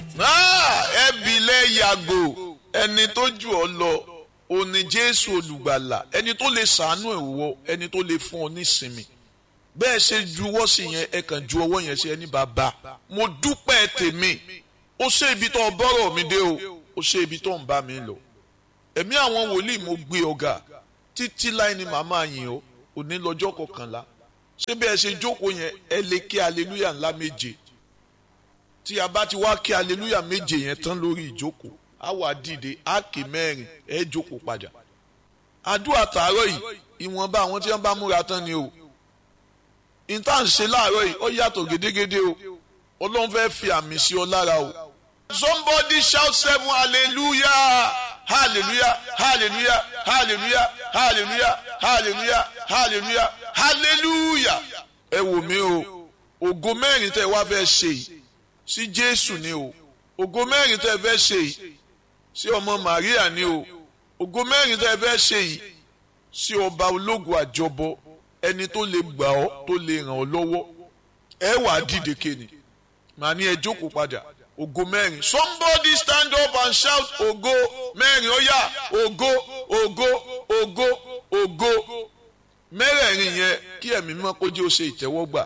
ẹbílẹ̀ yàgò ẹni tó jù ọ lọ òní Jésù olùgbàlà ẹni tó lè ṣàánú ìwọ ẹni tó lè fún ọ nísinmi bẹ́ẹ̀ ṣe juwọ́ sí yẹn ẹ kàn ju ọwọ́ yẹn sí ẹni bàbá mo dúpẹ́ tèmi ó ṣe ibi tó bọ́rọ̀ mi dé ó ṣe ibi tó ń bá mi lọ ẹ̀mí àwọn wòlíì mo gbé ọ̀gá títí láì ní màmá yìn ó òní lọ́jọ́ kọkànlá ṣé bí ẹ ṣe jókòó yẹn ẹ lè kí aleluya ńlá méje tí a bá ti wá kí aleluya méje yẹn tán lórí ìjókòó á wà dìde á kì mẹ́rin ẹ jókòó padà àdúrà tààrọ̀ yìí ìwọ̀nba àwọn tí wọ́n bá múra tán ni o ìta ń ṣe láàárọ̀ yìí ó yàtọ̀ gédégédé o Ọlọ́run fẹ́ fi àmì sí ọ lára o. Somebody shout 7 hallelujah hallelujah hallelujah hallelujah hallelujah hallelujah hallelujah hallelujah. ẹ wò mí o ògo mẹ́rin tẹ́ wá fẹ́ ṣe yìí sí Jésù ni o ògo mẹ́rin tẹ́ fẹ́ ṣe yìí sí ọmọ Màríà ni o ògo mẹ́rin tẹ́ fẹ́ ṣe yìí sí ọba ológun àjọbọ ẹni tó lè gbà ọ́ tó lè ràn ọ́ lọ́wọ́ ẹ wà dìde kéde màá ní ẹ jókòó padà ògo mẹ́rin. Somebody stand up and shout ògo mẹ́rin ó yá ògo ògo ògo ògo mẹ́rẹ̀ẹ̀rin yẹn kí ẹ̀mí mímọ́ kó jẹ́ ó ṣe ìtẹ́wọ́gbà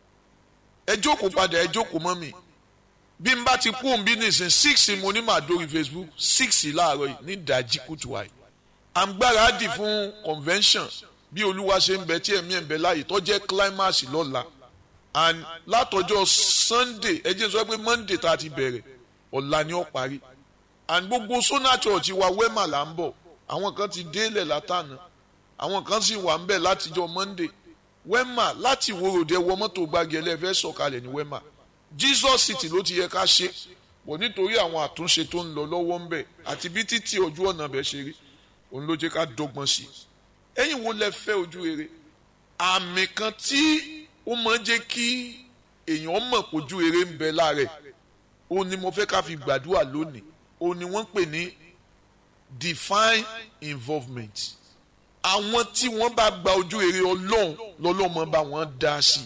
ẹ jókòó padà ẹ jókòó mọ́ mi bí n bá ti kú òun bí nìsín 6 mo ní màá dórí Facebook 6 láàárọ̀ yìí ní ìdájí kùtù àì à ń gbáradì fún convention bí olúwa ṣe ń bẹ tí ẹ̀mí ẹ̀ ń bẹ láàyè tó jẹ́ climax lọ́la and látọjọ́ Sunday ẹ jẹ́ sọ pé Monday tá a ti bẹ̀rẹ̀ ọ̀la ni ó parí and gbogbo Sona Church wa Wema là ń bọ̀ àwọn kan ti délẹ̀ látànà àwọn kan sì wà ń bẹ̀ látijọ́ Monday Wema láti ìwòròdé wọ mọ́tò gbági ẹlẹ́fẹ́ sọ̀kalẹ̀ ní Wema Jesus City ló ti yẹ ká ṣe bọ̀ nítorí àwọn àtúnṣe tó ń lọ lọ́wọ́ ń bẹ̀ àti bí títí ojú ọ̀nà bẹ̀ ṣe rí òun ló jẹ́ ká dọ́gbọ́n sí i ẹ̀yin wo lẹ fẹ́ ojú rere àmì kan tí ó máa ń jẹ́ kí èèyàn mọ̀ pójú rere ń bẹ lára ẹ̀ òun ni mo fẹ́ ká fi gbàdúrà lónìí òun ni wọ́n ń pè ní divine involvement àwọn tí wọ́n bá gba ojú rere Ọlọ́run lọ́lọ́mọ bá wọn dá sí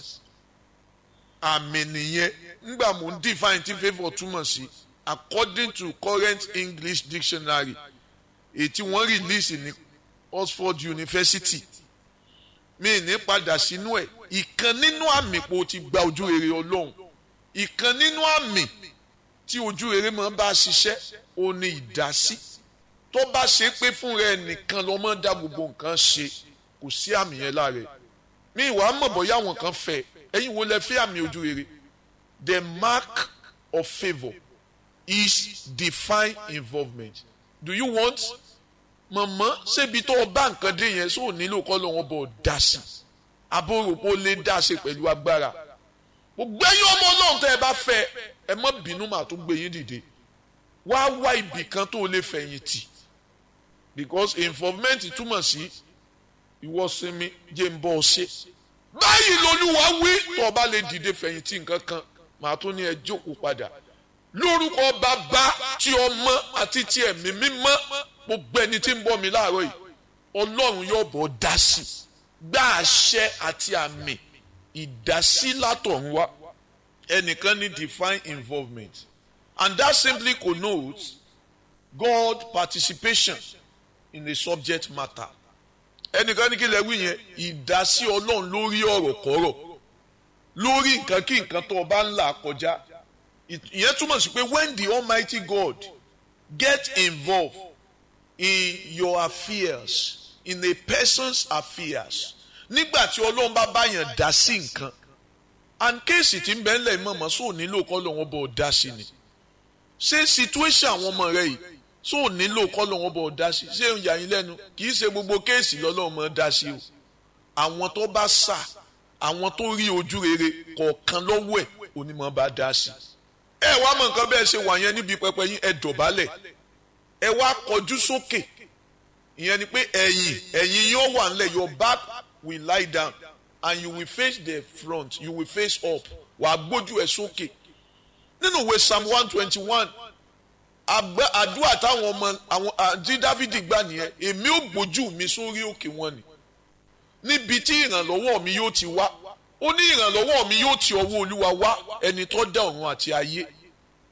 àmì nìyẹn ńgbà mò ń divine tí favour túmọ̀ sí according to current English dictionary èyí tí wọ́n release ní Oxford University mi ní padà sínú ẹ̀ ìkan nínú àmì pé o ti gba ojú rere Ọlọ́run ìkan nínú àmì tí ojú rere máa bá ṣiṣẹ́ o ní ìdásí tó bá ṣe pé fún rẹ nìkan ló máa dá gbogbo nǹkan ṣe kò sí àmì yẹn lára ẹ̀ mi ìwà mọ̀ bóyá àwọn kan fẹ́ ẹ̀yin wo lẹ fẹ́ àmì ojú rere the mark of favour is divine involvement do you want mọ̀mọ́ ṣébi tó o bá nǹkan dé yẹn sóò nílò kọ́ lọ́wọ́ bọ̀ dá sí abóròpó lè dá sí pẹ̀lú agbára gbogbo ẹ̀yin ọmọ Ọlọ́run tẹ́ ẹ bá fẹ́ ẹ má bínú màá tó gbé yín dìde wá ibì kan tó lè fẹ̀yìntì because involvement túmọ̀ sí ìwọ sinmi jẹ́ ń bọ́ ọ ṣe báyìí lolúwa wí tó o bá lè dìde fẹ̀yìntì nǹkan kan màá tó ní ẹ jókòó padà lórúkọ bàbá tí ọmọ àti tí ẹ̀mí mímọ́ gbogbo ẹni tí ń bọ̀ mí láàárọ̀ yìí Ọlọ́run yóò bọ̀ dá sí gbá àṣẹ àti àmì ìdásí látọ̀run wá ẹnìkan ní divine involvement and that simply connotes God participation in a subject matter ẹnìkan ní kí lẹ wí yẹn ìdásí Ọlọ́run lórí ọ̀rọ̀ kọ́rọ̀ lórí nǹkan kí nǹkan tó bá ń là kọjá ìyẹn túmọ̀ sí pé when the Almighty God get involved in your affairs in a person's affairs nígbà tí Ọlọ́run bá báyàn dá sí nǹkan and kéèsì tí ń bẹ ńlẹ̀ mọ̀mọ́ sóò nílò kọ́ lọ́wọ́ bọ̀ dá sí ni ṣé situation àwọn ọmọ rẹ yìí sóò nílò kọ́ lọ́wọ́ bọ̀ dá sí ṣé ń yà yín lẹ́nu kì í ṣe gbogbo kéèsì lọ́lọ́run mọ̀ dá sí o àwọn tó bá sà àwọn tó rí ojú rere kọ̀ọ̀kan lọ́wọ́ ẹ̀ onímọ̀ bá dá sí ẹ wá mọ̀ nǹkan bẹ́ẹ̀ ṣe wà yẹn níbi pẹpẹ yín ẹ dọ̀bálẹ̀ ẹ wá kọjú sókè ìyẹn ni pé ẹ̀yìn yóò wà nílẹ̀ your back will lie down and you will face the front you will face up wà á gbójú ẹ sókè nínú ìwé Psalm 121 àdúrà táwọn ọmọ àwọn àti Dáfídì gbà nìyẹn èmi ò gbójú mi sórí òkè wọn ni níbi tí ìrànlọ́wọ́ mi yóò ti wá ó ní ìrànlọ́wọ́ mi yóò ti ọwọ́ Olúwa wá ẹni tó dá ọ̀run àti ayé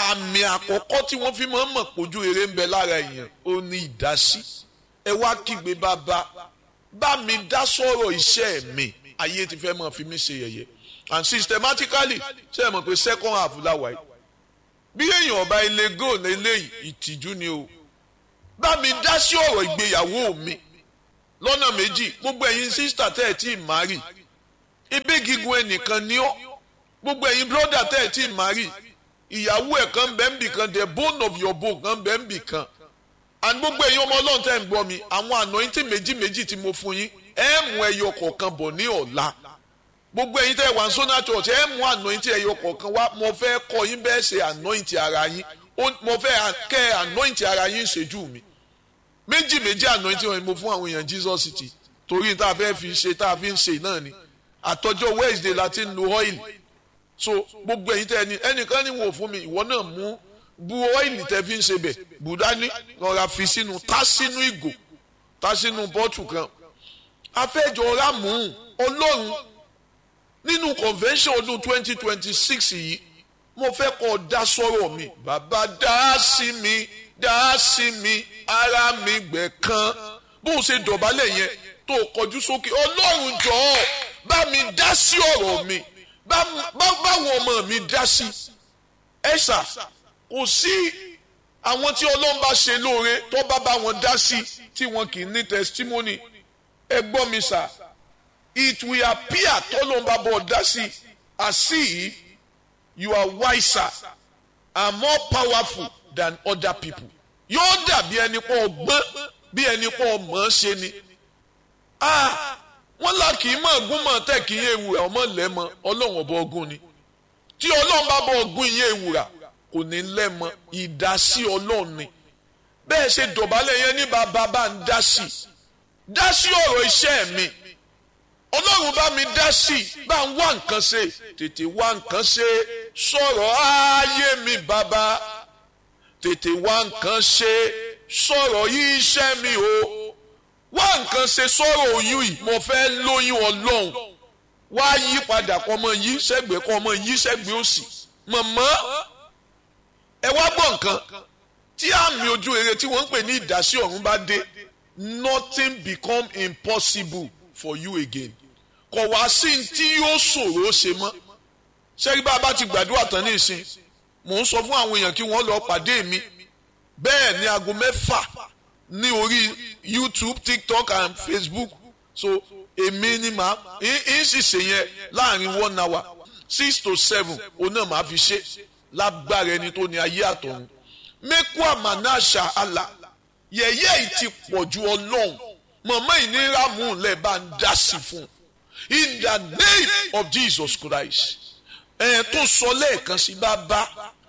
àmì àkọ́kọ́ tí wọ́n fi máa ń mọ̀ pójú rere ń bẹ lára èèyàn ó ní ìdásí. Ẹ wá kígbe bàbá bá mi dá sọ̀rọ̀ iṣẹ́ mi, ayé ti fẹ́ máa fi mí ṣe yẹ̀yẹ́. And systematically ṣe é mọ̀ pé second half láwàá yìí bí èèyàn ọba ilé goal eléyìí ìtìjú ni o. Bá mi dá sí ọ̀rọ̀ ìgbéyàwó mi lọ́nà méjì. Gbogbo ẹ̀yin sísítà tẹ́ ẹ̀ tí ì márì ibi gígùn ẹnìkan ni ọ́. Gbogbo ẹ̀yin brọ́dà tẹ́ ẹ̀ tí ì márì ìyàwó ẹ̀ kan bẹ́ẹ̀ ń bì kan, the bone of your bone kan bẹ́ẹ̀ ń bì kan. And gbogbo ẹ̀yin ọmọ Ọlọ́run tẹ́ ń gbọ́ mi, àwọn anointing méjì tí mo fún yín ẹ mú ẹyọ kọ̀ọ̀kan bọ̀ ní ọ̀la. Gbogbo ẹ̀yin tẹ́ wà ní Sona Church ẹ mú anointing ẹyọ kọ̀ọ̀kan wá. Mo fẹ́ kọ́ yín bẹ́ẹ̀ ṣe anointing ara yín. Mo fẹ́ kẹ́ anointing ara yín ṣojú mi. Méjì anointing wọn ni mo fún àwọn èèyàn Jesus City torí tá a fẹ́ fi ṣe tá a fi ń ṣe náà ni. Àtọjọ́ Wednesday la ti ń lo oil. So gbogbo ẹ̀yin tẹ́ ẹnìkan ní wò fún mi, ìwọ náà mú bu ọ́ìlì tẹ́ fi ń ṣe bẹ̀ bùdání lọ́ra fi sínú tá sínú ìgò tá sínú bọ́tù kan. Afẹ́jọ́ rámù Ọlọ́run nínú convention ọdún 2026 yìí mo fẹ́ kọ́ dá sọ́rọ̀ mi. Bàbá dá sí mi ara mi gbẹ̀ kan. Bó o ṣe dọ̀bálẹ̀ yẹn tó kọjú sókè, Ọlọ́run jọ̀ọ́ bá mi dá sí ọ̀rọ̀ mi, báwọn ọmọ mi dá sí. Ẹ̀sà kò sí àwọn tí Ọlọ́run bá ṣe lóore tó bá wọn dá sí tí wọn kì í ní testimony. Ẹ gbọ́ mi sà, it will appear tọ́lọ́run bá bọ̀ dá sí as if you are wiser and more powerful than other people. Yóò dàbí ẹni pọ̀ ọgbọ́n bí ẹni pọ̀ mọ̀ ọ́n ṣe ni. Wọ́n là kì í mọ̀ ọ̀gùn mọ̀ tẹ̀ kì í yé ewúrà ọmọ lẹ́mọ Ọlọ́run ọba ọgùn ni. Tí Ọlọ́run bá bọ̀ ọgùn yé ewúrà kò ní lẹ́mọ, ìdásí Ọlọ́run ni. Bẹ́ẹ̀ ṣe dọ̀bálẹ̀ yẹn ní bàbá bá ń dá sí ọ̀rọ̀ iṣẹ́ mi. Ọlọ́run bá mi dá sí, bá ń wá nǹkan ṣe, tètè wá nǹkan ṣe sọ̀rọ̀ ayé mi bàbá, tètè wá nǹkan ṣe sọ̀rọ̀ yìí iṣẹ́ mi o. Wá nǹkan ṣe sọ̀rọ̀ oyún yìí, mo fẹ́ lóyún Ọlọ́run. Wá yí padà kọ́ ọmọ yìí sẹ́gbẹ̀ẹ́ kọ́ ọmọ yìí sẹ́gbẹ̀ẹ́ òsì. Mọ̀mọ́ ẹ wá gbọ́ nǹkan tí àmì ojú rere tí wọ́n ń pè ní ìdásí ọ̀run bá dé, nothing become impossible for you again. Kò wá sí tí yóò ṣòro ṣe mọ́. Ṣé bá a bá ti gbàdúrà tán ní ìsìn, mò ń sọ fún àwọn èèyàn kí wọ́n lọ pàdé mi bẹ́ẹ̀ ní aago 6 ní orí YouTube, TikTok and Facebook. So èmi ni màá ń sì ṣe yẹn láàrin 1 hour 6 to 7 òun náà màá fi ṣe lágbára ẹni tó ní ayé àtọ̀run. Mẹ́kú àmànáṣà àlà yẹ̀yẹ́ yìí ti pọ̀ ju Ọlọ́run. Mọ̀mọ́ ìnira mú un lẹ̀ bá ń dá sí fún un. In the name of Jesus Christ. Tó sọ lẹ́ẹ̀kan sí bá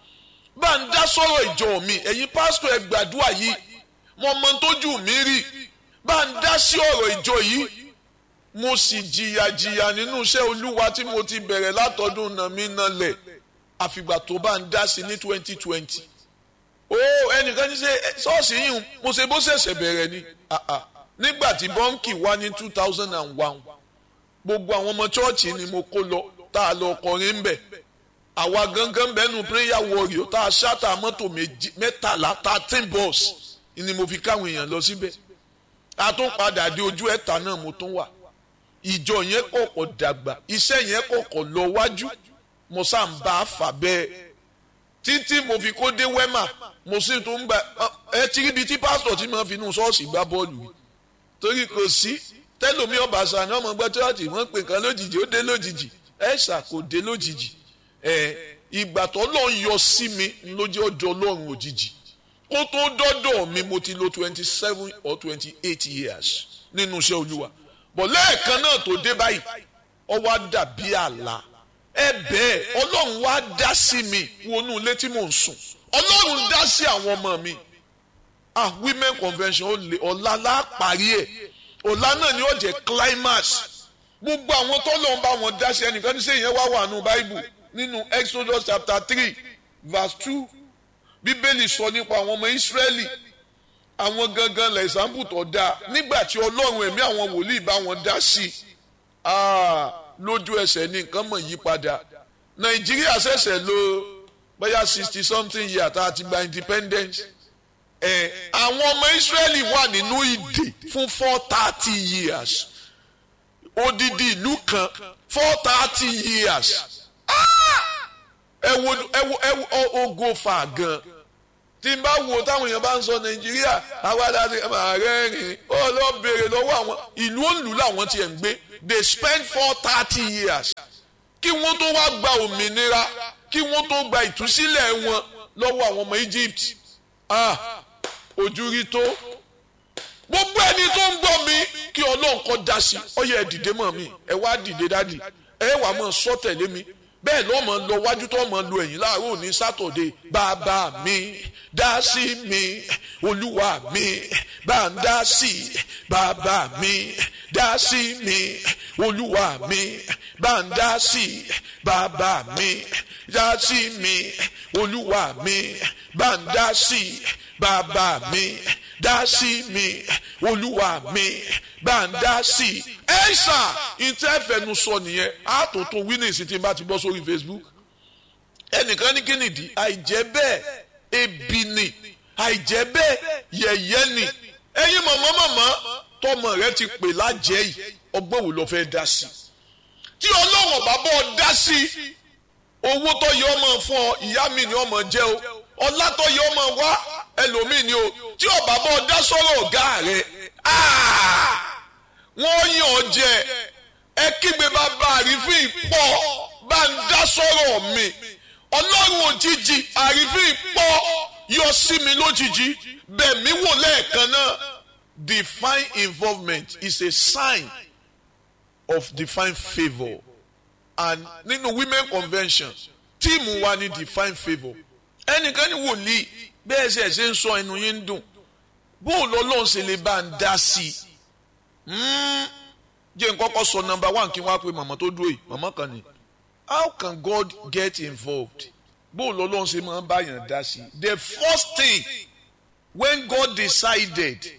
ń dá sọ̀rọ̀ ìjọ mi. Ẹ̀yin pásítọ̀ ẹ gbàdúrà yìí. Mo mọ tójú mi rí. Bá ń dá sí ọ̀rọ̀ ìjọ yìí. Mo sì jìyà nínú iṣẹ́ Olúwa tí mo ti bẹ̀rẹ̀ látọdún náà mi náà lẹ̀. Àfìgbà tó bá ń dá sí ní 2020. Ẹnìkan ní ṣe ṣọ́ọ̀ṣì yìí mo ṣe bó ṣẹ̀ṣẹ̀ bẹ̀rẹ̀ ni. Nígbà tí bọ́ǹkì wá ní 2001 gbogbo àwọn ọmọ chọ́ọ̀chì ni mo kó lọ tá a lọ kọrin ń bẹ̀. Àwa gangan bẹ́nu prayer warrior tá a ṣáta mọ́tò 13 13 bus ni mo fi káwọn èèyàn lọ síbẹ̀. A tún padà dé ojú ẹ̀ta náà mo tún wà. Ìjọ yẹn kọ̀kọ̀ dàgbà, iṣẹ́ yẹn kọ̀kọ̀ lọ wájú, mo sá ń bá a fà bẹ́ẹ̀. Títí mo fi kó dé wẹ́mà, mo sì tún ń gba ẹ ti ríbi tí pásítọ̀ tí mo fi inú ṣọ́ọ̀ṣì gbá bọ́ọ̀lù yìí. Torí kò sí tẹ́lómi ọ̀bàṣà ni ọmọ gbọ́ chọ́ọ̀chì wọ́n pè kan lójijì ó dé lójijì ẹ̀ṣà kò dé lójijì. Ìgbà tó lọ́n yọ sí mi lójú ọjọ́ Ọlọ́run òjijì. Kó tó dọ́dọ̀ mi mo ti lò 27 or 28 years nínú iṣẹ́ Olúwa. Bọ̀ lẹ́ẹ̀kan náà tó dé báyìí ó wá dàbí àlá. Bẹ́ẹ̀ Ọlọ́run wá dá sí mi wọnú ilé tí mò ń sùn. Ọlọ́run dá sí àwọn ọmọ mi. Women convention ọ̀la lápárí ẹ̀. Ọ̀la náà ni ó jẹ́ climax. Gbogbo àwọn tọ́lọ́run bá wọn dá sí ẹnìkan ní sẹ́yìn wá wà nínú Bible nínú Exodus chapter 3 verse 2. Bíbélì sọ nípa àwọn ọmọ Ísírẹ́lì. Àwọn gangan lẹ̀ example tó dáa nígbà tí Ọlọ́run ẹ̀mí àwọn wòlíì bá wọn dá sí. Lójú ẹsẹ̀ ní nǹkan mọ̀ yí padà. Nàìjíríà ṣẹ̀ṣẹ̀ lò bóyá 60 something years tá a ti gba independence àwọn ọmọ Israẹli wà nínú ìdè fún 430 years odidi ìlú kan 430 years ẹ wo ogo fa gan tí n bá wo táwọn èèyàn bá ń sọ Nàìjíríà àwàdà ti máa rẹ́rìn ó lọ béèrè lọ́wọ́ àwọn ìlú òǹlù làwọn tiẹ̀ ń gbé they spend 430 years kí wọ́n tó wá gba òmìnira kí wọ́n tó gba ìtúsílẹ̀ wọn lọ́wọ́ àwọn ọmọ Egypt ojú rí tó gbogbo ẹni tó ń gbọ́ mi kí Ọlọ́run kó dá sí ó yẹ dìde mọ́ mi ẹ wá dìde dádì ẹ wá mọ́ sọ tẹ̀lé mi bẹ́ẹ̀ ló mọ̀ lọ wájú tó mọ̀ lo ẹ̀yìn láàárọ̀ ní sátọ̀dé bàbá mi dá sí mi olúwa mi bá ń dá sí bàbá mi dá sí mi olúwa mi bá ń dá sí bàbá mi dá sí mi olúwa mi bá ń dá sí bàbá mi dá sí mi olúwa mi bá ń dá sí ẹ̀ṣà ìtẹ́fẹ̀nu sọ nìyẹn àtòtò winnings tí n bá ti bọ́ sórí Facebook ẹnìkan ní kínìdí àìjẹ́ bẹ́ẹ̀ ebi ni àìjẹ́ bẹ́ẹ̀ yẹ̀yẹ́ ni ẹ̀yin mọ̀mọ́ tọmọ rẹ ti pè lájẹ́ yìí ọgbọ́n wo ló fẹ́ dá sí tí Ọlọ́run bá bọ́ dá sí owó tó yẹ ọmọ fún ọ ìyá mi ni ọmọ jẹ́ o ọlá tó yẹ ọmọ wá ẹlòmíì ni o tí ọba bọ́ dá sọ́rọ̀ ọ̀gá rẹ̀ wọ́n yàn ọ́ jẹ ẹ kígbe bàbá àrífín pọ̀ bá ń dá sọ́rọ̀ mi Ọlọ́run òjijì àrífín pọ̀ yọ sí mi lójijì bẹ̀ mí wò lẹ́ẹ̀kan náà. Divine involvement is a sign of divine favour and nínú women convention tíìmù wa ní divine favour ẹnìkan ní wòlíì bẹ́ẹ̀ ṣe ń sọ ẹnu yín ń dùn bó lọ́lọ́run ṣe lè bá ń dá sí i jẹ́ n kọ́kọ́ sọ number 1 kí wọ́n á pe màmá tó dúró yìí màmá kan ní how can God get involved bó lọ́lọ́run ṣe máa ń bá yàn dá sí i the first thing when God decided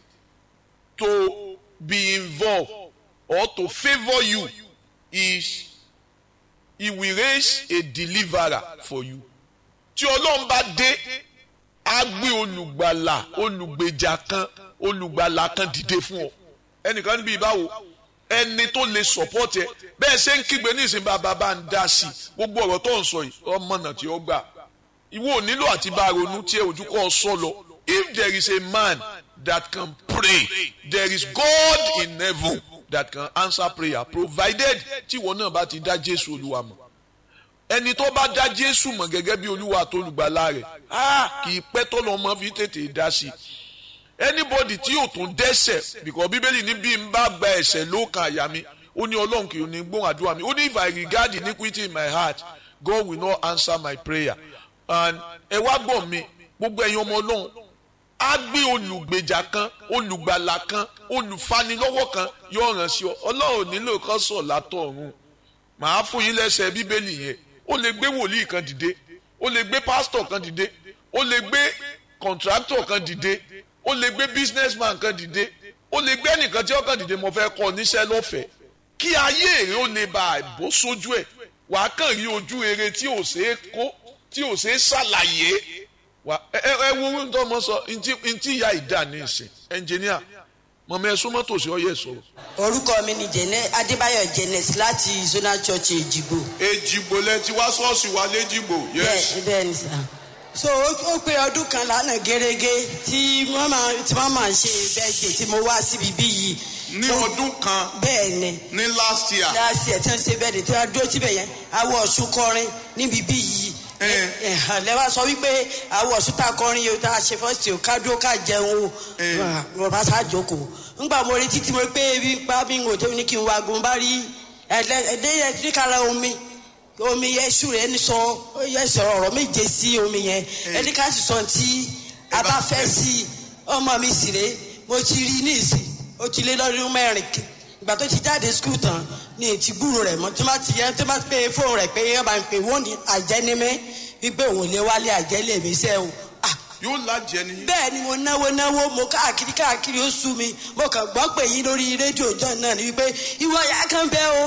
to be involved or to favour you is he will raise a deliverer for you tí Ọlọ́run bá dé á gbé olùgbàlà olùgbèjà kan olùgbàlà kan dìde fún ọ ẹnìkan níbi ìbáwo ẹni tó lè support ẹ bẹ́ẹ̀ ṣe ń kígbe ní ìsìn bàbá bá ń dá sí gbogbo ọ̀rọ̀ tó ń sọ yìí ọmọ náà tí ó gbà ìwọ ò nílò àti bá ronú tí ẹ ojú kọ́ ọ sọ lọ if there is a man that can pray there is God in heaven that can answer prayer provided tí ìwọ náà bá ti dá Jésù Olúwa mọ̀ ẹni tó bá dá Jésù mọ̀ gẹ́gẹ́ bí Olúwa tó olùgbàlà rẹ̀ kì í pẹ́ tó lọ mọ́ fi tètè dá sí anybody tí yóò tún dẹ́ṣẹ̀ because Bíbélì ní bí n bá gba ẹ̀ṣẹ̀ lókàn àyà mi ó ní Ọlọ́run kì í ní gbóhùn àdúrà mi ó ní if I regard iniquity in my heart God will not answer my prayer and ẹ wá gbọ́ mi gbogbo ẹ̀yin ọmọ Ọlọ́run á gbé olùgbèjà kan olùgbàlà kan olùfanilọ́wọ́ kan yóò ràn sí ọ Ọlọ́run nílò kan sọ̀ látọ̀run màá fún yín lẹ́sẹ̀ Bíbélì yẹn ó lè gbé wòlíì kan dìde ó lè gbé pásítọ̀ kan dìde ó lè gbé kọ̀ǹtráktọ̀ kan dìde ó lè gbé businessman kan dìde ó lè gbé ẹnìkan tí ó kàn dìde mo fẹ́ kọ́ níṣẹ́ lọ́fẹ̀ẹ́ kí ayé rẹ ó lè bá àìbó sójú ẹ̀ wàá kàn rí ojú rere tí ò ṣeé kó tí ò ṣeé ṣàlàyé ẹ wo ohun tó mọ sọ ntí ìyá ìdá ní ìsìn ẹnjìníà mọ̀mọ́ ẹ súnmọ́ tòsí ọyẹ sọ̀rọ̀. orúkọ mi ni Adébáyọ̀ Jẹnẹs láti Zonal Church Èjìgbò. Èjìgbò lẹ ti wá ṣọ́ọ̀ṣì wa lẹ́jìgbò. bẹ́ẹ̀ ni sà. so ó pé ọdún kan lánàá gẹ́gẹ́ tí wọ́n máa ń ṣe bẹ́ẹ̀dẹ̀ tí mo wá síbi bí yìí. ní ọdún kan. bẹ́ẹ̀ ni. ní last year. tí wọ́n ṣe bẹ́ẹ̀dẹ̀ tí wọ́n dúró síbẹ̀ yẹn awọ Ọ̀ṣun kọrin níbi bí yìí. lẹ́wà sọ wípé awọ Ọ̀ṣun tá a kọrin yìí tá a ṣe fọ́ọ̀sì ká dúró ká jẹun o bàbá sá jókòó ńgbà mo retí tí mo pé ebi pa mi ń wò tó ní kí n wá gun bá rí ẹ̀ẹ́dẹ́yẹ níkàrà omi yẹn rẹ̀ ní sọ yẹ sọ̀rọ̀ ọ̀rọ̀ méje sí omi yẹn ẹni ká sì sọ tí a bá fẹ́ sí ọmọ mi sì rè mo ti rí ní ìsìn ó ti lé lọ́dún 4 ìgbà tó ti jáde skul tán ní ètí gbúrò rẹ̀ mọ́ tí má ti pé fóònù rẹ̀ pé ọba ń pè wọ́n ní àjẹnímẹ́ wípé òun lè wálé àjẹlé mi sẹ́ o. yóò lájẹ ni. bẹ́ẹ̀ ni mo náwó mo káàkiri ó sú mi mo kàn gbọ́ pé yín lórí rédíò ìjọ náà ni wípé ìwọ ìyá kan bẹ́ o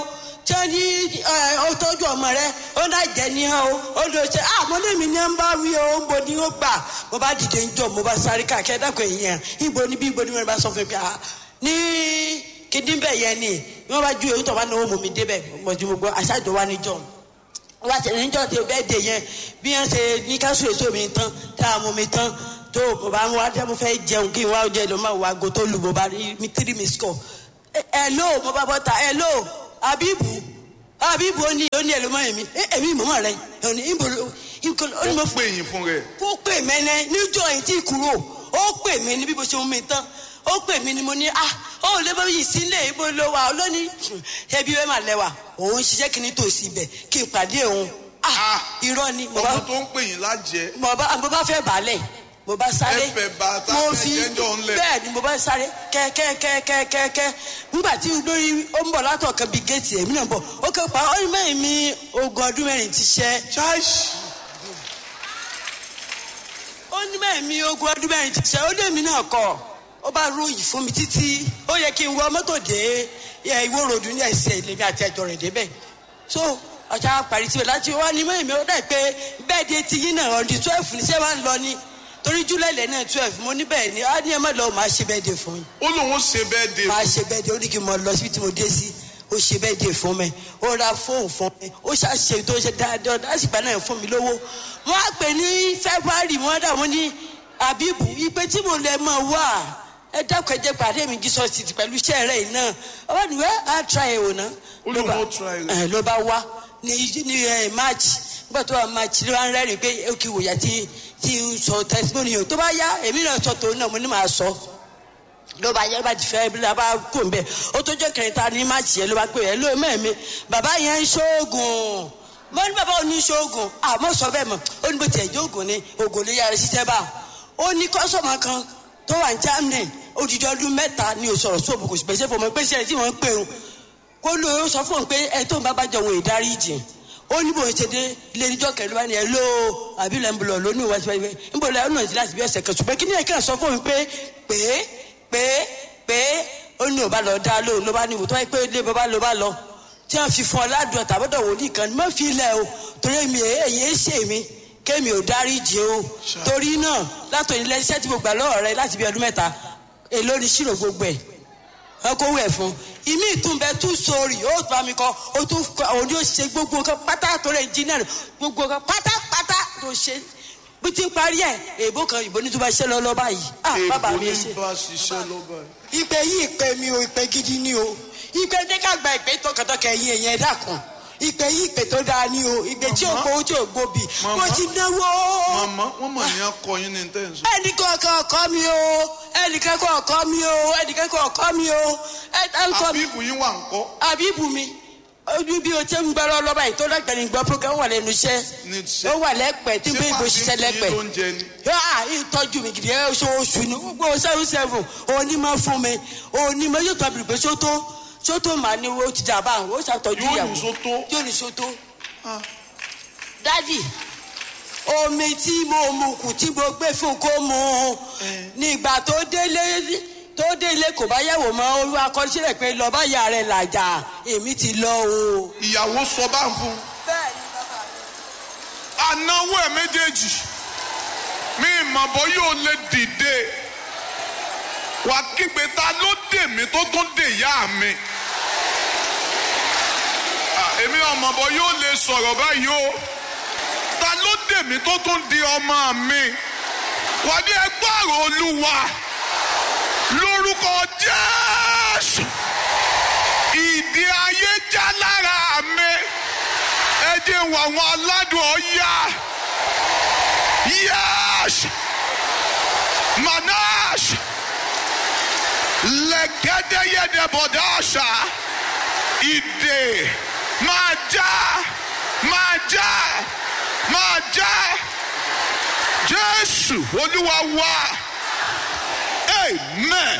ní ó tọ́jú ọmọ rẹ ó náà jẹ ní ó lọ ṣe mo ní mi ní ń bá wí o ń bo ní ó gbà mo bá dìde ń jọ mo bá sáré káàkiri dákọ̀ èèyàn ibo níbi ibo ní wọn bá sọ fún mi ní kíndín bẹ́ẹ̀ yẹn ni wọ́n bá ju èyí tó wà náà mọ̀ mí débẹ̀ mọ̀jú gbogbo àṣàjọ wa níjọ́ wọ́n ti níjọ́ tí bẹ́ẹ̀ dé yẹn bí wọ́n ṣe ní káṣù èso mi tán tá a mú mi tán tó mo bá ń wá dé mo fẹ́ jẹun kí n wá jẹ ló máa wá go tó lù mo bá rí mi 3 miss call hello mo bá bọ́ ta hello abibu ó ní ẹlòmọ́ èmi mọ̀mọ́ rẹ òní ìbò ó ní mo pè yín fún rẹ. ó pè mẹ́lẹ́ níjọ́ yìí tí kúrò ó pè mí ní bí mo ṣe mú mi tán ó pè mí ni mo ní ó lè bá yìí sílé ibo ló wà lónìí ẹbí wẹ́ẹ́ mà lẹ́wà òun ṣiṣẹ́ kí ni tòsí ibẹ̀ kí n pàdé òun irọ́ ni. ọmọ tó ń pè yín lájẹ. mo bá fẹ́ bàálẹ̀ mo bá sáré mo fi bẹ́ẹ̀ ni mo bá sáré kẹ́kẹ́kẹ́kẹ́kẹ́ nígbà tí lórí ó ń bọ̀ látọ̀ kan bíi géètì èmi náà bọ̀ ó kẹ́ pa ó ní mẹ́rin mi ogún ọdún mẹ́rin ti ṣẹ́. ó ní mẹ́rin mi ogún ọdún mẹ́rin ti ṣẹ́ ó lé mi náà kọ́ ó bá ròyìn fún mi títí ó yẹ kí n wọ mọ́tò dé Ìwó ròdù ní ẹsẹ̀ ìlẹ̀mí àti ẹ̀jọ̀ rẹ̀ débẹ̀ so ọ̀sán parí síbẹ̀ láti wá ní mẹ́rin mi ó dà pé bẹ́ẹ̀ di ti yín náà ọ̀dì 12 ní sẹ́ máa ń lọ ní torí July lẹ́nà 12 mo ní bẹ́ẹ̀ ni á ní ẹ má lọ máa ṣe bẹ́ẹ̀ dé fún yín. ó lóun ṣe bẹ́ẹ̀ dé. máa ṣe bẹ́ẹ̀ dé ó ní kí n mọ lọ síbi tí mo dé sí ó ṣe bẹ́ẹ̀ dé fún mi ó ra fóònù fún mi ó ṣàṣe tó ṣe dáadáa lásìkò náà fún mi lówó wọ́n á pè ní February wọ́n dà wọ́n ní Abibu ìpè tí mo lè mọ̀ wá ẹ dákun ẹ jẹ́ pàdé mi Jesus ti pẹ̀lú iṣẹ́ rẹ̀ náà ọba nìwẹ́ á try ẹ̀ wò ná. ló bá wá ní March nígbà tó wà March ló wá ń rẹ́rìn pé ó kì í wòyà tí ń sọ testimony yìí tó bá yá èmi náà sọ tòun náà mo ní màá sọ ló bá yẹ bá ti fẹ́ bí ló bá kó ń bẹ̀ ó tó jẹ́ kẹrìntà ní March yẹn ló bá pè é ló mẹ́ẹ̀mí bàbá yẹn ń ṣoògùn mo ní bàbá òní ṣoògùn àmọ́ sọ bẹ́ẹ̀ mọ̀ ó ní bó tiẹ̀ jẹ́ ògùn ni ògùn ló yára ṣiṣẹ́ bá ó ní kọ́sọ̀mù kan tó wà ní Germany odidi ọdún 3 ni ò sọ̀rọ̀ sóòbù kò sì pèsè fún ọmọ pèsè ẹ̀ tí wọ́n ń pè ń kó ló sọ fún un pé ẹ tó ń bá bá jọ wọn ìdáríjì ó ní bòun ṣe dé ilé níjọ́ kẹlẹ́ wá ní ẹ ló àbí ilẹ̀ ń bọ̀ lónìí wá sí wáyé ń bọ̀ lẹ́yìn náà láti bí ọ̀sẹ̀ kan ṣùgbọ́n kí ni ẹ̀ka sọ fún mi pé ó ní ò bá lọ dá lóhùn ló bá ní ìwòtọ́ pé ilé bàbá ló bá lọ tí wọ́n fi fún ọ ládùn tàbọ̀dọ̀ wòlíì kan ní mọ́ fi ilẹ̀ o torí mi èyí ń ṣe mi kémi ò dáríjì o torí náà látọ̀ ilé iṣẹ́ tí mo gbà lọ́wọ́ rẹ láti bí ọdún 3 èló ni ṣírò gbogbo ẹ̀ ọkọ̀ wẹ̀ fún ìmí ìtúnbẹ tún sórí ó bá mi kọ ó tún òun yóò ṣe gbogbo nǹkan pátá tó rẹ engineer gbogbo nǹkan pátápátá tó ṣe bí ti ń parí ẹ èèbó kan ìbò ní tó bá ṣiṣẹ́ lọ lọ́ba yìí bàbá mi ṣe. èèbó ní bá ṣiṣẹ́ lọ́ba yìí. ìpè yìí ìpè mi ò ìpè gidi ni o ìpè ní ká gba ìpè tọkàntọkà ẹ̀yìn ẹ̀yìn ẹ̀dá kan ìpè yìí ìpè tó dáa ni o ìpè tí ò gbowó tí ò gbóbi mo ti náwó. màmá wọn mọ̀ ní akọ yín ní tẹ́ǹsì. ẹnìkan kan ọkọ mi o ẹnìkan kan ọkọ mi o ẹnìkan kan ọkọ mi o. Abibu yín wà ń kọ́. Abibu mi ojú bí o ti ń gbọ́rọ̀ lọ́ba yìí tó lọ́gbẹ̀ẹ́ ní gbọ́ program wà lẹ́nu iṣẹ́ ó wà lẹ́pẹ̀ẹ́ tí bí ibo ṣiṣẹ́ lẹ́pẹ̀ẹ́ ìtọ́jú mi gidi ẹ̀ oṣooṣù ní gbogbo 7 onímọ̀ fún mi onímọ̀ yóò tọ́ bìrì pé sótó màá ní o ti jà bá o ṣàtọ́jú ìyàwó yóò ní sótó. dádì omi tí mo mu kù tí mo gbé fún kó mu nígbà tó délé kò bá yẹ̀wò mọ́ olú akọ́sílẹ̀ pé lọ bá yà rẹ̀ làjà èmi ti lọ o. ìyàwó sọ bá ń fún. bẹ́ẹ̀ni bàbá mi. ànáwó ẹ̀ méjèèjì mi ìmọ̀bọ̀ yóò lè dìde wà kígbe ta ló dè mí tó tún dè yá mi. èmi ọmọbọ̀ yóò lè sọ̀rọ̀ báyìí o ta ló dè mí tó tún di ọmọ mi wà ní ẹgbàrún Olúwa lórúkọ Jésù ìdè ayé já lára mi ẹ jẹ́ wọ àwọn aládùn ọ̀yá yes manash lẹ́gẹ́dẹ́yẹ́dẹ́ bọ̀dáṣà ìdè máa já Jésù Olúwa wa. Amen.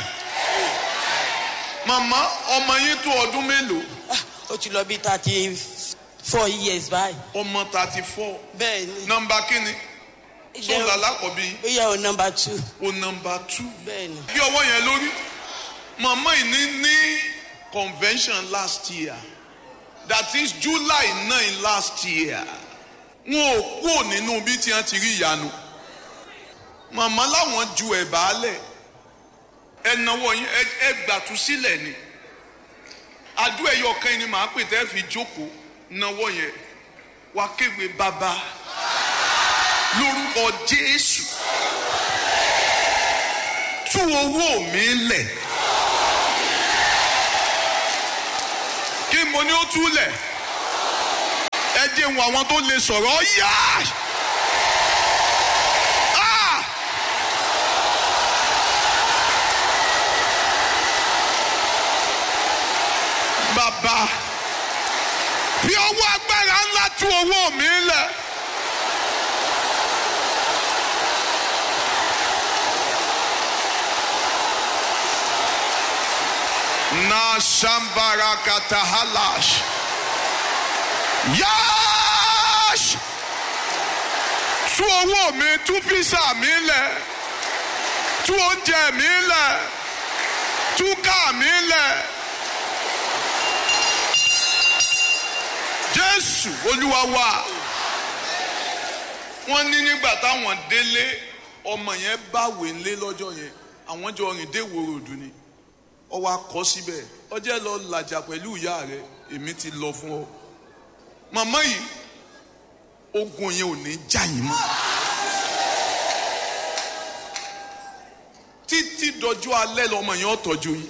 Màmá ọmọ yín tó ọdún mélòó? Ó ti lọ bí 34 years báyìí. Ọmọ 34. Bẹ́ẹ̀ni. Nọ́mbà kíni? Sọ́la lákọ̀bí. Ó yẹ o nọ́mbà 2. O nọ́mbà 2. Bẹ́ẹ̀ni. Bí ọwọ́ yẹn lórí. Màmá yìí ní convention last year. that is July 9 last year. Wọn ò kúrò nínú bí tí wọ́n ti rí ìyanu. Màmá láwọn ju ẹ̀bà lẹ̀. Ẹnáwó yín ẹ gbàtú sílẹ̀ ni. Àdúrà ẹyọ kan ni màá pè tẹ́ fi jókòó náwó yẹn. Wá kéwé bàbá lórúkọ Jésù. Tú owó mi lẹ̀. Kí mo ní ó túlẹ̀? Ẹ jẹ́ wọn àwọn tó lè sọ̀rọ̀ yá. Bàbá fi ọwọ́ agbára ńlá tú owó mi lẹ̀. Na shambara katahalash. Yash! Tú owó mi, tú físà mi lẹ̀. Tú oúnjẹ mi lẹ̀. Tú ká mi lẹ̀. Jésù Olúwa wa. Wọ́n ní nígbà táwọn délé ọmọ yẹn báwé ńlé lọ́jọ́ yẹn. Àwọn jọ rìn dé Ìwòròdú ni. Ó wá kọ síbẹ̀. Ó jẹ́ lọ làjà pẹ̀lú ìyá rẹ̀. Èmi ti lọ fún ọ. Màmá yìí ogun yẹn ò ní já yín mọ́. Títí dọjọ́ alẹ́ lọmọ yẹn ó tọ́jú yín.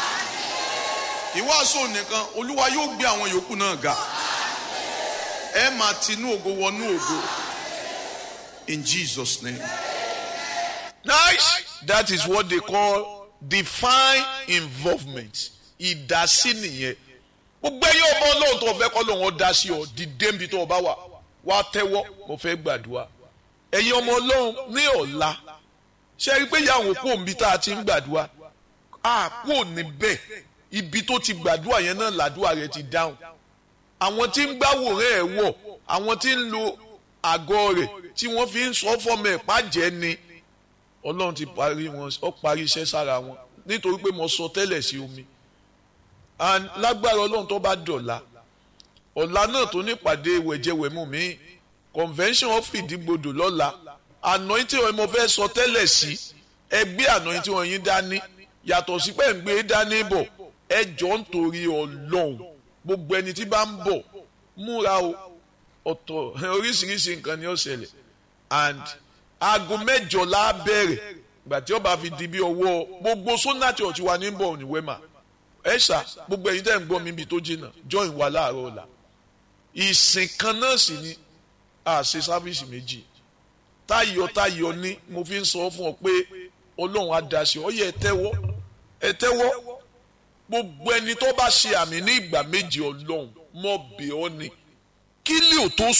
Ìwàásù nìkan Olúwa yóò gbé àwọn yòókù náà ga. Ẹ máa tinú ògo wọnú ògo. In Jesus' name. Nice. That is what they call divine involvement. Ìdásí nìyẹn. Gbogbo ẹ̀yin ọmọ Ọlọ́run tó fẹ́ kọ́ lóun ó dá sí ọ dìde níbi tó o bá wà wá tẹ́wọ́ mo fẹ́ gbàdúrà. Ẹ̀yin ọmọ Ọlọ́run ní ọ̀la ṣe rí pé ìyàwó kò níbi tá a ti ń gbàdúrà kò níbẹ̀ ibi tó ti gbàdúrà yẹn náà làdúrà rẹ ti dáhùn. Àwọn tí ń gbàwòrán ẹ̀ wọ̀ àwọn tí ń lo àgọ́ rẹ̀ tí wọ́n fi ń sọ fọ́mọ ẹ̀ pàjẹ́ ni Ọlọ́run ti parí wọn ó parí iṣẹ́ sára wọn nítorí pé mo sọ tẹ́lẹ̀ sí omi. And lágbára Ọlọ́run tó bá dọ̀la ọ̀la náà tó nípàdé wẹ̀jẹwẹ̀mú mi convention of Ìdígbodò lọ́la anointing wọn mo fẹ́ sọ tẹ́lẹ̀ sí ẹgbẹ́ anointing wọn yín dání yàtọ̀ sí pé ń gbé dání bọ̀ ẹ jọ ń torí Ọlọ́run gbogbo ẹni tí bá ń bọ̀ múra o ọ̀tọ̀ oríṣiríṣi nǹkan ni ó ṣẹlẹ̀ and aago 8 la bẹ̀rẹ̀ ìgbà tí ó bá fi di bí ọwọ́ gbogbo Sona Church wà ní bọ̀ ní Wema ẹ̀ṣà gbogbo ẹ̀yin tẹ́ ń gbọ́ mi ibi tó jìnnà join wa láàárọ̀ ọ̀la ìsìn kan náà sì ni a ṣe sáfíìsì méjì táyọ̀ ní mo fi ń sọ fún ọ pé Ọlọ́run á dá sí ọ yẹ ẹ tẹ́wọ́ gbogbo ẹni tó bá ṣe àmì ní ìgbà méjì Ọlọ́run mọ̀ bẹ̀ ọ́ ni kí lè ò tó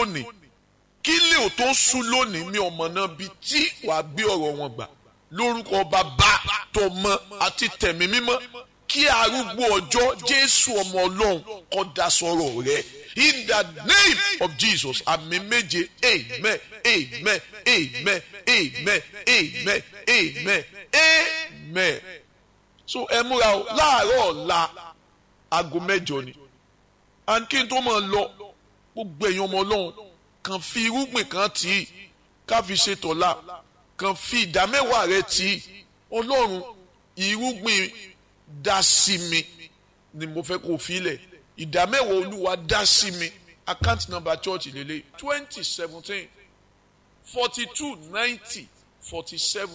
sú lónìí mi ọmọ náà bíi tí wàá gbé ọ̀rọ̀ wọn gbà lórúkọ Bàbá tọmọ àti tẹ̀mí mímọ́ kí arúgbó ọjọ́ Jésù ọmọ Ọlọ́run kó dá sọ̀rọ̀ rẹ̀ in the name of Jesus àmì méje amen amen amen amen amen amen amen. So ẹ múra o láàárọ̀ ọ̀la aago 8 ni and kí n tó máa lọ gbogbo èèyàn ọmọ Ọlọ́run kàn fi irúgbìn kan tì í ká fi ṣe tọ̀la kàn fi ìdámẹ́wàá rẹ tì í Ọlọ́run irúgbìn dá sí mi ni mo fẹ́ kó fi lẹ̀ ìdámẹ́wàá Olúwa dá sí mi account number church lélẹ̀ 2017 42 90 47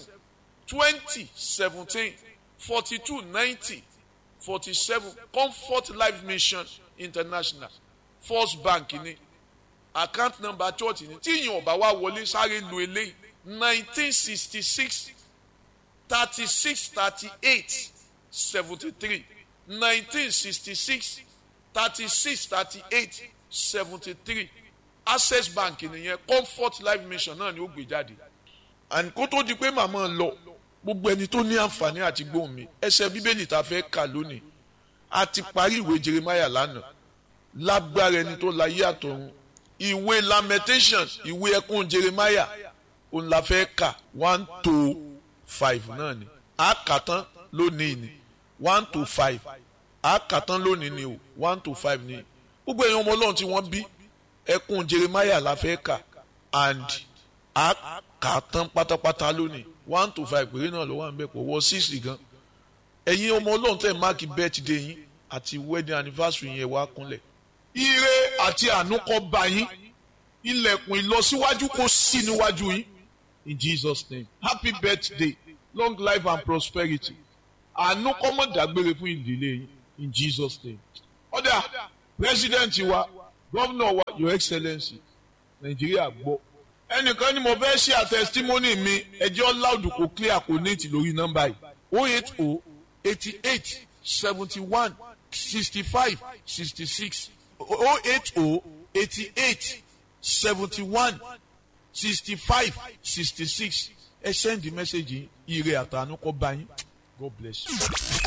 2017 42 90 47 Comfort Life Mission International First Bank ni account number church ni tí ìyẹn ọba wa wọlé sáré lu eléyìí 1966 36 38 73 1966 36 38 73 Access Bank nìyẹn Comfort Life Mission náà ni ó gbé jáde and kó tó di pé màmá lọ gbogbo ẹni tó ní àǹfààní àti gbóhùn mi ẹsẹ̀ bíbélì tá a fẹ́ kà lónìí a ti parí ìwé Jeremiah lánàá lágbára ẹni tó láyé àtọ̀run ìwé lamentation ìwé ẹkún Jeremiah òun la fẹ́ kà 1 to 5 náà ni a kà tán lónìí ni 1 to 5 a kà tán lónìí ni o 1 to 5 ni gbogbo èèyàn ọmọ ọlọ́run tí wọ́n bí ẹkún Jeremiah la fẹ́ kà and a kà tán pátápátá lónìí 1 to 5 péré náà ló wà níbẹ̀ kò wọ 6 gan. ẹ̀yin ọmọ ọlọ́run tẹ̀ máàkì birthday yín àti wedding anniversary yẹn wá kúnlẹ̀. ire àti àánú kó bá yín, ilẹ̀kùn ìlọsíwájú kó ṣí níwájú yín in Jesus name. Happy birthday, long life and prosperity. àánú kó má dágbére fún ìdílé yín in Jesus name. ọ̀dà president wa governor wa your excellency Nàìjíríà gbọ́. ẹnìkan ni mo fẹ́ ṣe àtẹ̀sítímọ́nì mi ẹjọ́ láùdù kò clear kò ní ti lórí nọ́mbà yìí 080 88 71 65 66 080 88 71 65 66 ẹ send the message ire àtàánú kó bá yín. God bless you.